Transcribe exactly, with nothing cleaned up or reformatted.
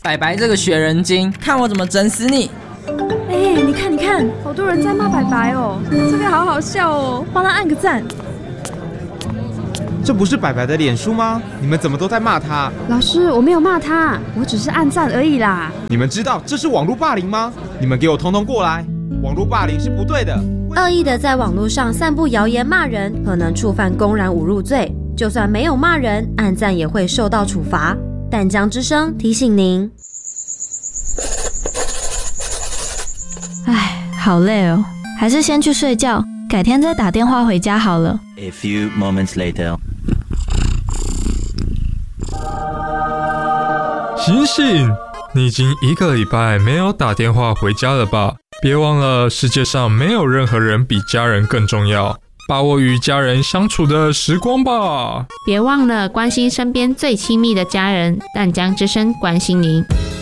白白这个学人精，看我怎么整死你！ 哎、欸，你看你看，好多人在骂白白哦，这个好好笑哦，帮他按个赞。 这不是白白的脸书吗？你们怎么都在骂他？ 老师，我没有骂他，我只是按赞而已啦。 你们知道这是网络霸凌吗？你们给我通通过来！网络霸凌是不对的。 恶意的在网络上散布谣言骂人，可能触犯公然侮辱罪。就算没有骂人，按赞也会受到处罚。淡江之声提醒您。 唉，好累哦，还是先去睡觉，改天再打电话回家好了。 A few moments later. 醒醒！你已经一个礼拜没有打电话回家了吧？别忘了，世界上没有任何人比家人更重要。把握与家人相处的时光吧。 别忘了关心身边最亲密的家人，淡江之声关心您。